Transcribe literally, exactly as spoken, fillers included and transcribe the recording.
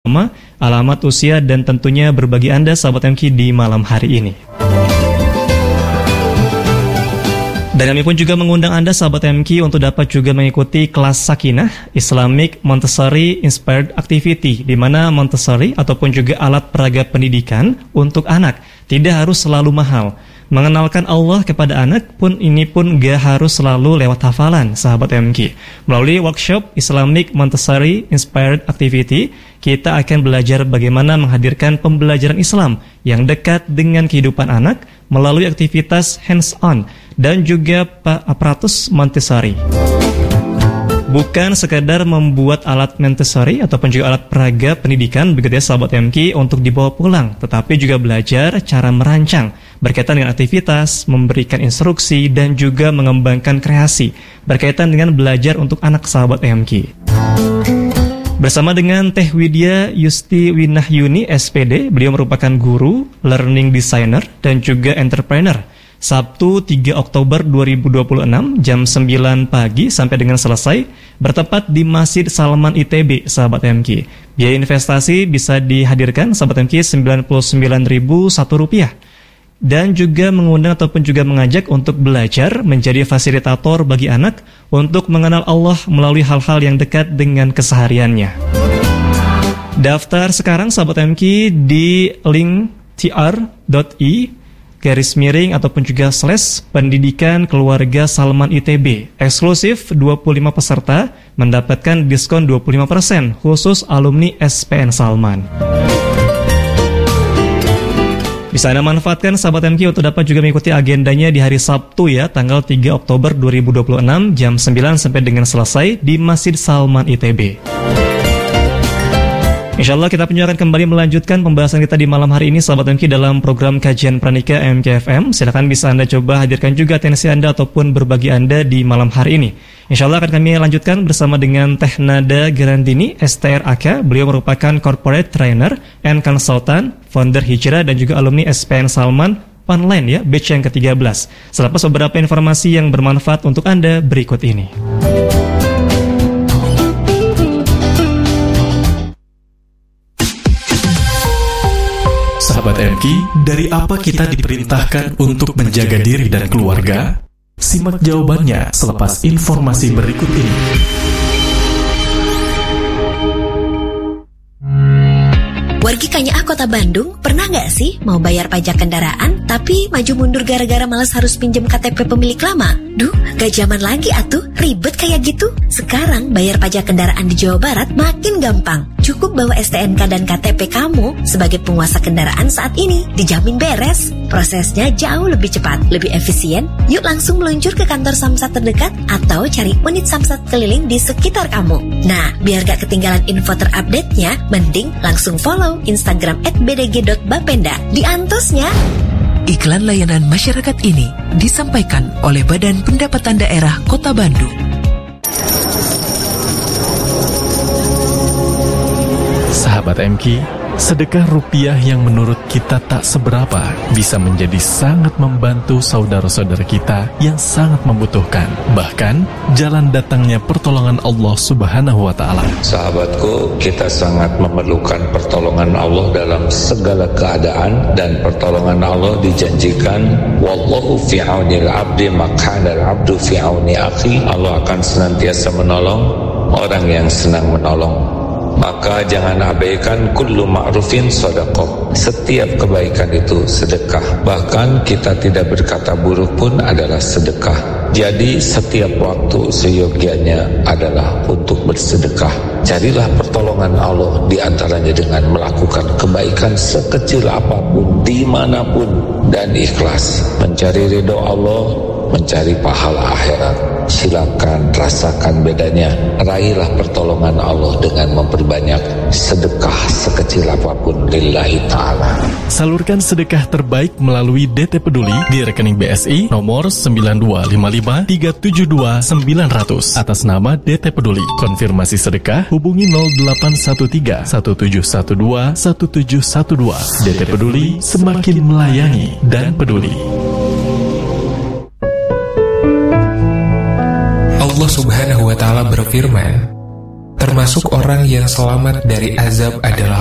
alamat, usia, dan tentunya berbagi Anda sahabat M K di malam hari ini. Dan kami pun juga mengundang Anda sahabat M K untuk dapat juga mengikuti kelas Sakinah Islamic Montessori Inspired Activity, di mana Montessori ataupun juga alat peraga pendidikan untuk anak tidak harus selalu mahal. Mengenalkan Allah kepada anak pun ini pun gak harus selalu lewat hafalan sahabat M K. Melalui workshop Islamic Montessori Inspired Activity, kita akan belajar bagaimana menghadirkan pembelajaran Islam yang dekat dengan kehidupan anak melalui aktivitas hands-on dan juga aparatus Montessori. Bukan sekadar membuat alat Montessori ataupun juga alat peraga pendidikan begitu ya sahabat M K untuk dibawa pulang, tetapi juga belajar cara merancang berkaitan dengan aktivitas, memberikan instruksi dan juga mengembangkan kreasi berkaitan dengan belajar untuk anak sahabat M K. Bersama dengan Teh Widya Yusti Winahyuni S P D, beliau merupakan guru, learning designer dan juga entrepreneur. Sabtu tiga Oktober dua ribu dua puluh enam jam sembilan pagi sampai dengan selesai, bertepat di Masjid Salman I T B sahabat M K. Biaya investasi bisa dihadirkan sahabat M K sembilan puluh sembilan ribu satu rupiah. Dan juga mengundang ataupun juga mengajak untuk belajar menjadi fasilitator bagi anak untuk mengenal Allah melalui hal-hal yang dekat dengan kesehariannya. Daftar sekarang sahabat M K di link tr.i garis miring ataupun juga slash pendidikan keluarga Salman I T B. Eksklusif dua puluh lima peserta mendapatkan diskon dua puluh lima persen khusus alumni S P N Salman. Bisa Anda manfaatkan sahabat M K untuk dapat juga mengikuti agendanya di hari Sabtu ya, tanggal tiga Oktober dua ribu dua puluh enam jam sembilan sampai dengan selesai di Masjid Salman I T B. InsyaAllah kita akan kembali melanjutkan pembahasan kita di malam hari ini sahabat M K dalam program kajian Pranika M K F M. Silakan bisa Anda coba hadirkan juga atensi Anda ataupun berbagi Anda di malam hari ini. InsyaAllah akan kami lanjutkan bersama dengan Teh Nada Gerandini S T R A K. Beliau merupakan corporate trainer and consultant, founder Hijrah dan juga alumni S P N Salman Online ya, batch yang ke tiga belas. Selepas beberapa informasi yang bermanfaat untuk Anda berikut ini. Sahabat M K, dari apa kita diperintahkan untuk menjaga diri dan keluarga? Simak jawabannya selepas informasi berikut ini. Wargi Kanyaah Kota Bandung, pernah nggak sih mau bayar pajak kendaraan tapi maju mundur gara-gara malas harus pinjam K T P pemilik lama? Duh, gak zaman lagi atuh, ribet kayak gitu. Sekarang bayar pajak kendaraan di Jawa Barat makin gampang. Cukup bawa S T N K dan K T P kamu sebagai penguasa kendaraan saat ini, dijamin beres. Prosesnya jauh lebih cepat, lebih efisien. Yuk langsung meluncur ke kantor Samsat terdekat atau cari unit Samsat keliling di sekitar kamu. Nah, biar gak ketinggalan info terupdate-nya, mending langsung follow Instagram at b d g dot bapenda. Di antosnya. Iklan layanan masyarakat ini disampaikan oleh Badan Pendapatan Daerah Kota Bandung. Sahabat M K, sedekah rupiah yang menurut kita tak seberapa bisa menjadi sangat membantu saudara-saudara kita yang sangat membutuhkan. Bahkan, jalan datangnya pertolongan Allah Subhanahu wa Ta'ala. Sahabatku, kita sangat memerlukan pertolongan Allah dalam segala keadaan, dan pertolongan Allah dijanjikan, wallahu fi aunil abdi makana al-abdu fi auni akhi. Allah akan senantiasa menolong orang yang senang menolong. Maka jangan abaikan kullu ma'rufin sedekah. Setiap kebaikan itu sedekah. Bahkan kita tidak berkata buruk pun adalah sedekah. Jadi setiap waktu seyogianya adalah untuk bersedekah. Carilah pertolongan Allah di antaranya dengan melakukan kebaikan sekecil apapun, dimanapun, dan ikhlas. Mencari ridho Allah, mencari pahala akhirat. Silakan rasakan bedanya. Raihlah pertolongan Allah dengan memperbanyak sedekah sekecil apapun lillahi ta'ala. Salurkan sedekah terbaik melalui D T Peduli di rekening B S I nomor sembilan dua lima lima tiga tujuh dua sembilan nol nol atas nama D T Peduli. Konfirmasi sedekah hubungi nol delapan satu tiga satu tujuh satu dua satu tujuh satu dua. D T Peduli, semakin melayani dan peduli. Allah Subhanahu wa Ta'ala berfirman, termasuk orang yang selamat dari azab adalah